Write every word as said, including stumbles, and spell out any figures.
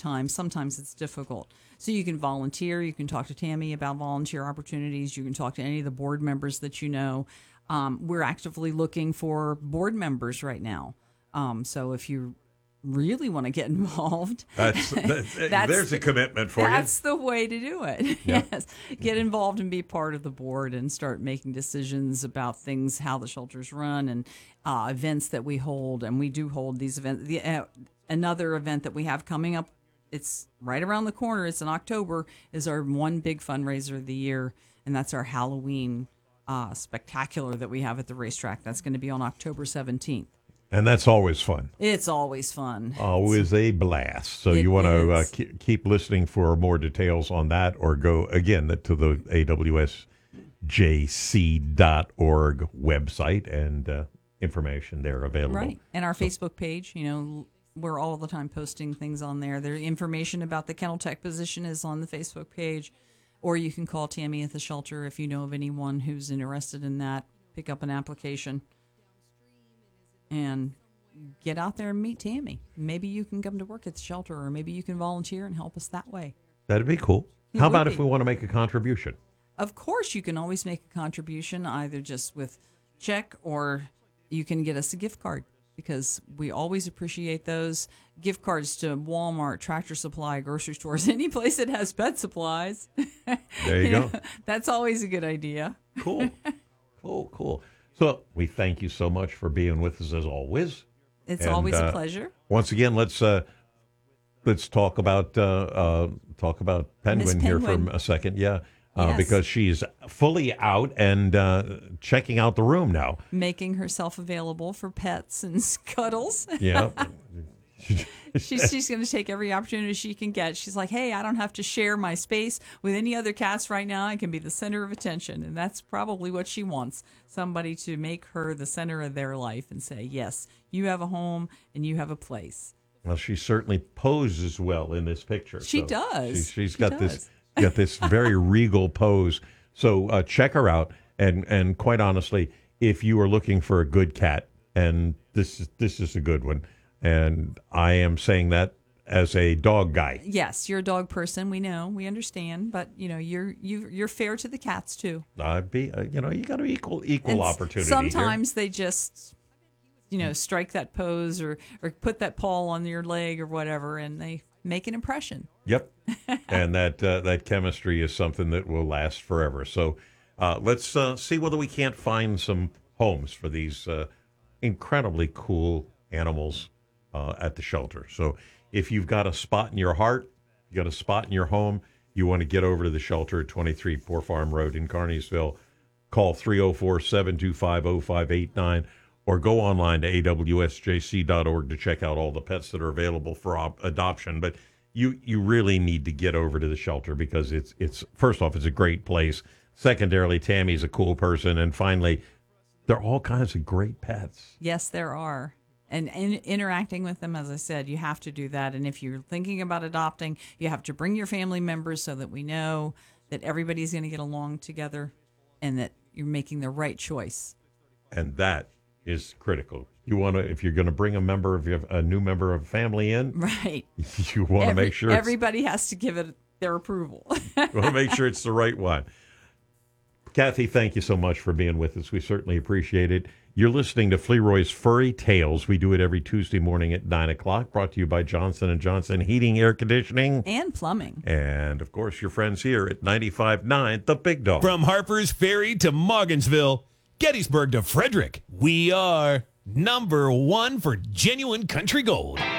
time, sometimes it's difficult. So you can volunteer. You can talk to Tammy about volunteer opportunities. You can talk to any of the board members that you know. Um, we're actively looking for board members right now. Um, so if you really want to get involved, that's, that's, that's there's a commitment for that's you. That's the way to do it. Yeah. Yes, get involved and be part of the board and start making decisions about things, how the shelters run, and uh, events that we hold. And we do hold these events. The, uh, another event that we have coming up, it's right around the corner. It's in October. Is our one big fundraiser of the year, and that's our Halloween uh, spectacular that we have at the racetrack. That's going to be on October seventeenth. And that's always fun. It's always fun. Always a blast. So It you want to uh, is. keep, keep listening for more details on that, or go, again, to the A W S J C dot org website, and uh, information there available. Right. And our So- Facebook page, you know, we're all the time posting things on there. The information about the Kennel Tech position is on the Facebook page, or you can call Tammy at the shelter if you know of anyone who's interested in that. Pick up an application and get out there and meet Tammy. Maybe you can come to work at the shelter, or maybe you can volunteer and help us that way. That'd be cool. It How would about be. if we want to make a contribution? Of course, you can always make a contribution, either just with check, or you can get us a gift card, because we always appreciate those gift cards to Walmart, Tractor Supply, grocery stores, any place that has pet supplies. There you go. That's always a good idea. Cool. Cool, cool. So we thank you so much for being with us as always. It's And, always uh, a pleasure. Once again, let's uh, let's talk about uh, uh, talk about Penguin, Miss here for Penguin. a second. Yeah, uh, Yes. because she's fully out and uh, checking out the room now. Making herself available for pets and cuddles. Yeah. she's she's going to take every opportunity she can get. She's like, hey, I don't have to share my space with any other cats right now. I can be the center of attention. And that's probably what she wants, somebody to make her the center of their life and say, yes, you have a home and you have a place. Well, she certainly poses well in this picture. She So does. She, she's She got does. this got this very regal pose. So uh, check her out. And and quite honestly, if you are looking for a good cat, and this is this is a good one, and I am saying that as a dog guy. Yes, you're a dog person. We know, we understand, but you know, you're you you're fair to the cats too. I'd be, uh, you know, you got to equal equal And s- opportunity. Sometimes they just, you know, strike that pose or or put that paw on your leg or whatever, and they make an impression. Here. Yep, and that uh, that chemistry is something that will last forever. So uh, let's uh, see whether we can't find some homes for these uh, incredibly cool animals uh, at the shelter. So if you've got a spot in your heart, you got a spot in your home, you want to get over to the shelter at twenty-three Poor Farm Road in Carneysville, call three oh four, seven two five, oh five eight nine or go online to A W S J C dot org to check out all the pets that are available for op- adoption. But you you really need to get over to the shelter, because it's it's first off, it's a great place. Secondarily, Tammy's a cool person. And finally, there are all kinds of great pets. Yes, there are. And, and interacting with them, as I said, you have to do that. And if you're thinking about adopting, you have to bring your family members so that we know that everybody's going to get along together and that you're making the right choice. And that is critical. You want to, if you're going to bring a member of your, a new member of family in, Right. you want to Every- make sure it's, everybody has to give it their approval. you want to make sure it's the right one. Kathy, thank you so much for being with us. We certainly appreciate it. You're listening to Fleroy's Furry Tales. We do it every Tuesday morning at nine o'clock, brought to you by Johnson and Johnson Heating, Air Conditioning, And plumbing. and, of course, your friends here at ninety-five point nine The Big Dog. From Harper's Ferry to Morgansville, Gettysburg to Frederick, we are number one for genuine country gold.